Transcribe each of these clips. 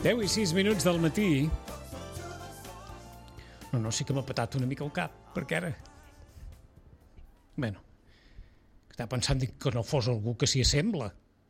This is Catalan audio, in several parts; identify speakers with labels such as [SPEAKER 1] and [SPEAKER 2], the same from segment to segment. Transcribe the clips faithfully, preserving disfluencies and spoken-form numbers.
[SPEAKER 1] deu i sis minuts del matí. No, no, sí que m'ha petat una mica el cap, perquè ara... Bueno, estava pensant que no fos algú que s'hi assembla.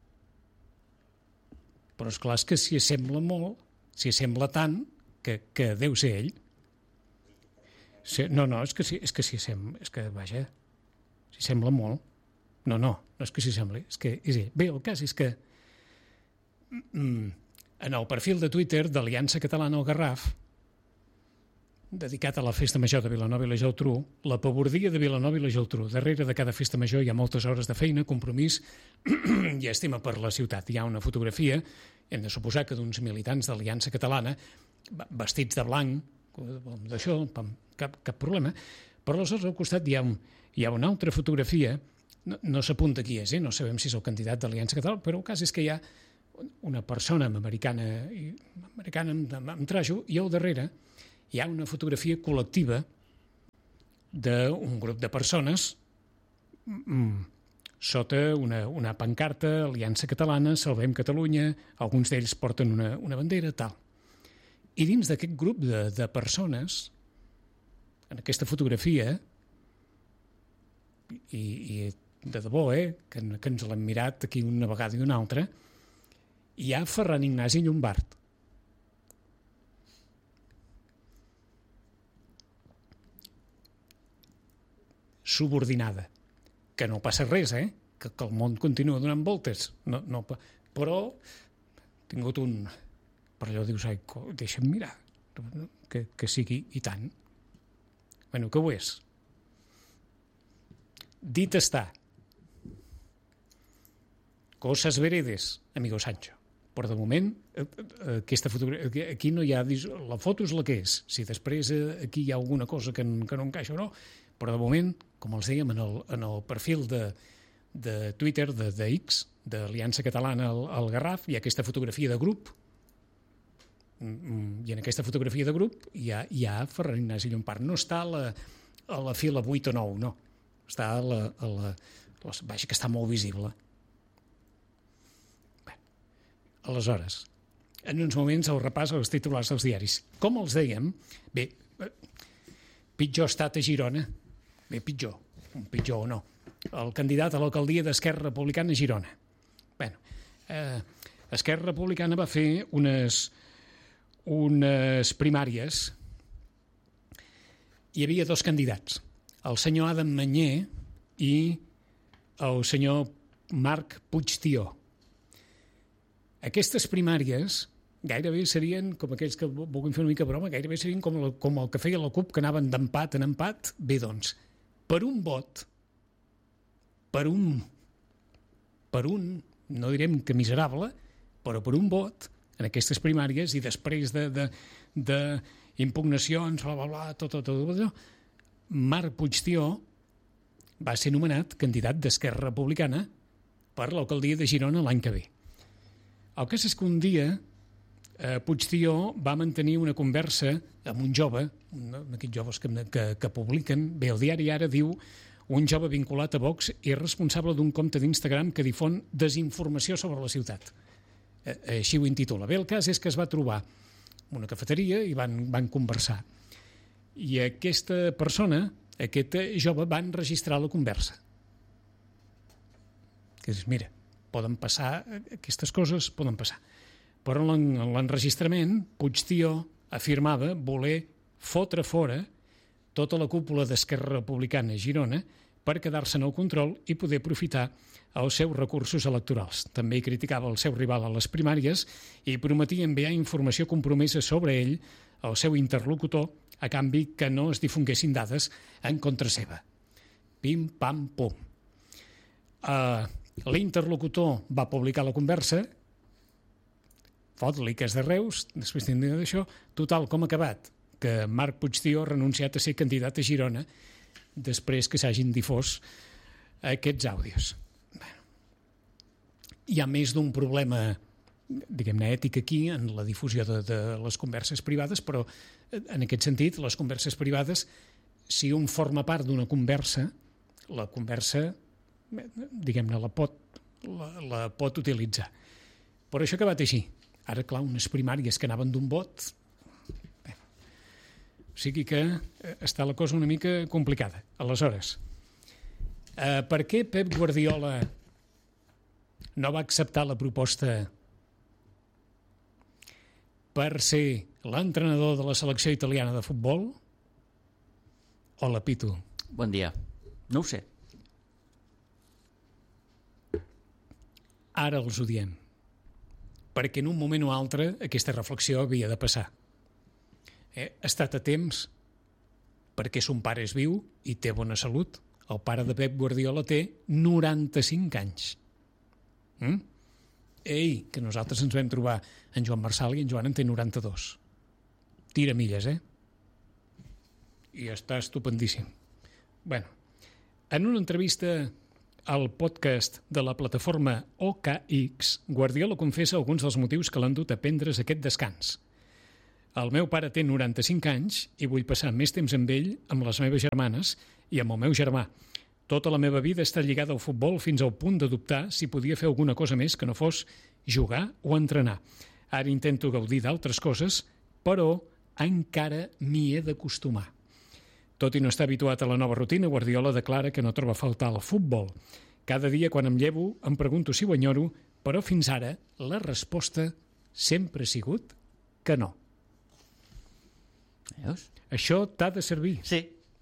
[SPEAKER 1] Però esclar, és que s'hi assembla molt, s'hi assembla tant, que, que deu ser ell. Sí, no, no, és que sí, és que s'hi assembla, és que, vaja, s'hi sembla molt. No, no, no és que s'hi sembli, és que és ell. Bé, el cas és que mm, en el perfil de Twitter d'Aliança Catalana al Garraf, dedicat a la Festa Major de Vilanova i la Geltrú, la pavordia de Vilanova i la Geltrú. Darrere de cada festa major hi ha moltes hores de feina, compromís i estima per la ciutat. Hi ha una fotografia, hem de suposar que d'uns militants d'Aliança Catalana, vestits de blanc, d'això, cap, cap problema, però aleshores al costat hi ha, un, hi ha una altra fotografia, no, no s'apunta qui és, eh? No sabem si és el candidat d'Aliança Catalana, però el cas és que hi ha una persona americana, americana amb, amb trajo, i al darrere hi ha una fotografia col·lectiva d'un grup de persones mm, sota una, una pancarta, Aliança Catalana, Salvem Catalunya, alguns d'ells porten una, una bandera, tal. I dins d'aquest grup de, de persones, en aquesta fotografia, i, i de debò, eh, que, que ens l'hem mirat aquí una vegada i una altra, hi ha Ferran Ignasi Llombart. Subordinada. Que no passa res, eh? Que, que el món continua donant voltes. No, no, però he tingut un... Per allò dius, ai, deixa'm mirar. Que, que sigui i tant. Bueno, que ho és. Dit està. Cosas veredes, amigo Sancho. Però de moment, aquesta fotografia, aquí no hi ha... La foto és la que és. Si després aquí hi ha alguna cosa que, que no encaixa o no, però de moment, com els dèiem, en el, en el perfil de, de Twitter, de, de X, d'Aliança Catalana al, al Garraf, hi ha aquesta fotografia de grup, i en aquesta fotografia de grup hi ha, hi ha Ferran Ignasi Llombart. No està a la, a la fila vuit o nou, no. Està a la... A la, a la vaja, que està molt visible. Bé, aleshores, en uns moments el repàs als titulars dels diaris. Com els dèiem, bé, pitjor estat a Girona. Bé, pitjor, un pitjor o no. El candidat a l'alcaldia d'Esquerra Republicana a Girona. Bé, eh, Esquerra Republicana va fer unes, unes primàries. Hi havia dos candidats, el senyor Adam Manyer i el senyor Marc Puigtió. Aquestes primàries gairebé serien, com aquells que vulguin fer una mica broma, gairebé serien com, la, com el que feia la CUP, que anaven d'empat en empat. Bé, doncs, per un vot, per un, per un, no direm que miserable, però per un vot, en aquestes primàries, i després de, de, de impugnacions, bla, bla, bla, tot, tot, tot, tot, Marc Puigtió va ser nomenat candidat d'Esquerra Republicana per l'alcaldia de Girona l'any que ve. El cas és que un dia eh, Puigtió va mantenir una conversa amb un jove, un d'aquests joves que, que, que publiquen, bé, el diari Ara diu, un jove vinculat a Vox és responsable d'un compte d'Instagram que difon desinformació sobre la ciutat. Eh, així ho intitula. Bé, el cas és que es va trobar en una cafeteria i van, van conversar. I aquesta persona, aquest jove, va enregistrar la conversa. Que és, mira, poden passar, aquestes coses poden passar. Però en l'enregistrament, Puigtió afirmava voler fotre fora tota la cúpula d'Esquerra Republicana a Girona per quedar-se en el control i poder aprofitar els seus recursos electorals. També criticava el seu rival a les primàries i prometia enviar informació compromesa sobre ell al seu interlocutor a canvi que no es difonguessin dades en contra seva. Pim, pam, pum. Uh, L'interlocutor va publicar la conversa, fot-li que és de Reus, després tindria d'això, total, com ha acabat? Que Marc Puigtió ha renunciat a ser candidat a Girona després que s'hagin difós aquests àudios. Bueno, hi ha més d'un problema, diguem-ne, ètic aquí en la difusió de, de les converses privades, però en aquest sentit, les converses privades, si un forma part d'una conversa, la conversa, diguem-ne, la pot, la, la pot utilitzar. Però això ha acabat així. Ara, clar, unes primàries que anaven d'un vot... Bé. O sigui que està la cosa una mica complicada. Aleshores, eh, per què Pep Guardiola no va acceptar la proposta per ser l'entrenador de la selecció italiana de futbol? O la pito?
[SPEAKER 2] Bon dia. No ho sé.
[SPEAKER 1] Ara els ho diem. Perquè en un moment o altre aquesta reflexió havia de passar. Eh, ha estat a temps perquè son pare és viu i té bona salut. El pare de Pep Guardiola té noranta-cinc anys. Mm? Ei, que nosaltres ens vam trobar en Joan Marçal i en Joan en té noranta-dos. Tira milles, eh? I està estupendíssim. Bueno, en una entrevista al podcast de la plataforma O K X, Guardiola confessa alguns dels motius que l'han dut a prendre's aquest descans. El meu pare té noranta-cinc anys i vull passar més temps amb ell, amb les meves germanes i amb el meu germà. Tota la meva vida està lligada al futbol fins al punt de dubtar si podia fer alguna cosa més que no fos jugar o entrenar. Ara intento gaudir d'altres coses, però encara m'hi he d'acostumar. Tot i no estar habituat a la nova rutina, Guardiola declara que no troba a faltar el futbol. Cada dia, quan em llevo, em pregunto si ho enyoro, però fins ara la resposta sempre ha sigut que no.
[SPEAKER 2] Veus?
[SPEAKER 1] Això t'ha de servir.
[SPEAKER 2] Sí.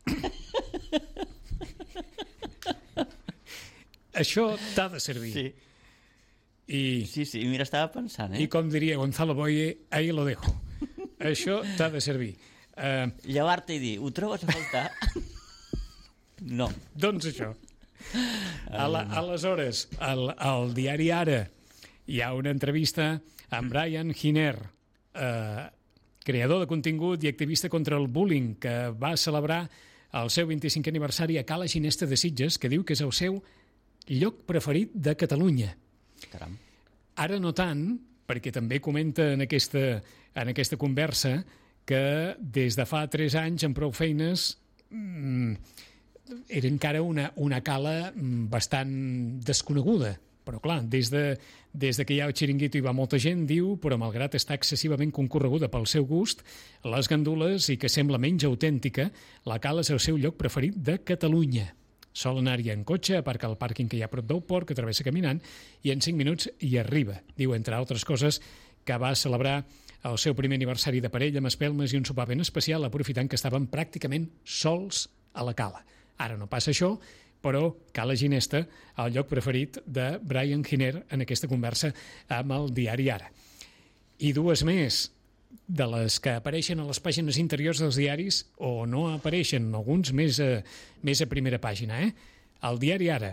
[SPEAKER 1] Això t'ha de servir.
[SPEAKER 2] Sí.
[SPEAKER 1] I,
[SPEAKER 2] Sí, sí, mira, estava pensant, eh?
[SPEAKER 1] I com diria Gonzalo Boye, ahí lo dejo. Això t'ha de servir. Uh,
[SPEAKER 2] Llevar-te i dir, ho trobes a faltar? No.
[SPEAKER 1] doncs això. A la, aleshores, al, al diari Ara hi ha una entrevista amb Brian Giner, eh, creador de contingut i activista contra el bullying, que va celebrar el seu vint-i-cinquè aniversari a Cala Ginesta de Sitges, que diu que és el seu lloc preferit de Catalunya.
[SPEAKER 2] Caram.
[SPEAKER 1] Ara no tant, perquè també comenta en aquesta, en aquesta conversa que des de fa tres anys, amb prou feines, mmm, era encara una, una cala bastant desconeguda. Però, clar, des de, des de que hi ha el xiringuito hi va molta gent, diu, però malgrat estar excessivament concorreguda pel seu gust, les gandules i que sembla menys autèntica, la cala és el seu lloc preferit de Catalunya. Sol anar-hi en cotxe, aparca al pàrquing que hi ha prop del port, que travessa caminant, i en cinc minuts hi arriba. Diu, entre altres coses, que va celebrar el seu primer aniversari de parella amb espelmes i un sopar ben especial, aprofitant que estaven pràcticament sols a la cala. Ara no passa això, però Cala Ginesta, el lloc preferit de Brian Giner en aquesta conversa amb el diari Ara. I dues més, de les que apareixen a les pàgines interiors dels diaris, o no apareixen, alguns més a, més a primera pàgina. Eh? El diari Ara.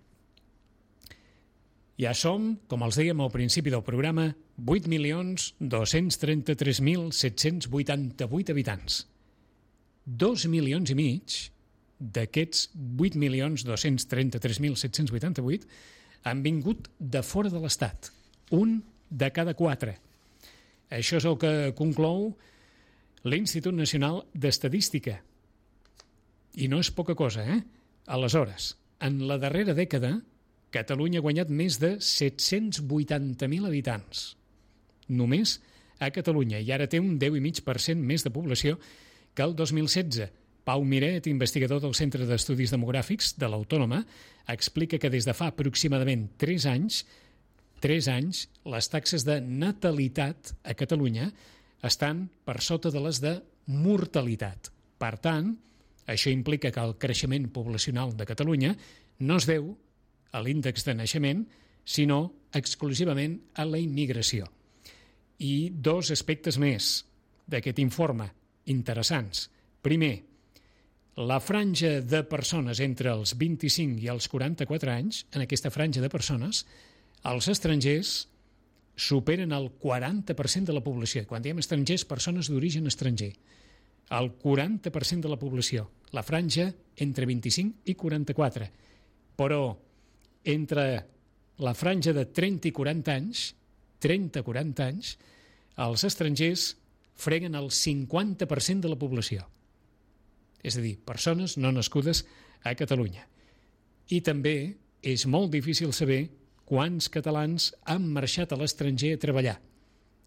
[SPEAKER 1] Ja som, com els dèiem al principi del programa, vuit milions dos-cents trenta-tres mil set-cents vuitanta-vuit habitants. Dos milions i mig d'aquests vuit milions dos-cents trenta-tres mil set-cents vuitanta-vuit han vingut de fora de l'Estat. Un de cada quatre. Això és el que conclou l'Institut Nacional d'Estadística. I no és poca cosa, eh? Aleshores, en la darrera dècada, Catalunya ha guanyat més de set-cents vuitanta mil habitants. Només a Catalunya, i ara té un deu coma cinc per cent més de població que el dos mil setze. Pau Miret, investigador del Centre d'Estudis Demogràfics de l'Autònoma, explica que des de fa aproximadament tres anys, tres anys, les taxes de natalitat a Catalunya estan per sota de les de mortalitat. Per tant, això implica que el creixement poblacional de Catalunya no es deu a l'índex de naixement, sinó exclusivament a la immigració. I dos aspectes més d'aquest informe interessants. Primer, la franja de persones entre els vint-i-cinc i els quaranta-quatre anys, en aquesta franja de persones, els estrangers superen el quaranta per cent de la població. Quan diem estrangers, persones d'origen estranger. El quaranta per cent de la població. La franja entre vint-i-cinc i quaranta-quatre. Però entre la franja de trenta i quaranta anys, trenta a quaranta anys, els estrangers freguen el cinquanta per cent de la població. És a dir, persones no nascudes a Catalunya. I també és molt difícil saber quants catalans han marxat a l'estranger a treballar.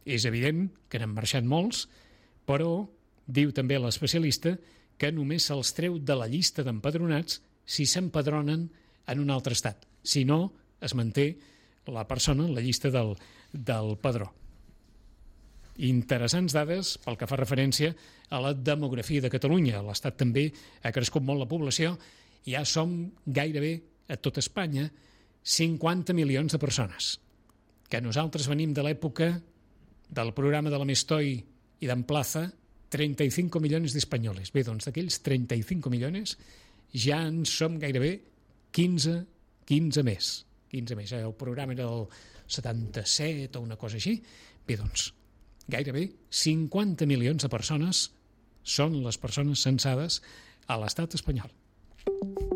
[SPEAKER 1] És evident que n'han marxat molts, però diu també l'especialista que només se'ls treu de la llista d'empadronats si s'empadronen en un altre estat. Si no, es manté la persona en la llista del, del padró. Interessants dades pel que fa referència a la demografia de Catalunya. A l'Estat també ha crescut molt la població. Ja som gairebé a tot Espanya cinquanta milions de persones. Que nosaltres venim de l'època del programa de la Mestoy i d'en Plaza, treinta y cinco millones d'espanyoles. Bé, doncs d'aquells treinta y cinco millones ja en som gairebé quinze, quinze més. quinze més. El programa era del setanta-set o una cosa així. Bé, doncs, gairebé cinquanta milions de persones són les persones censades a l'estat espanyol.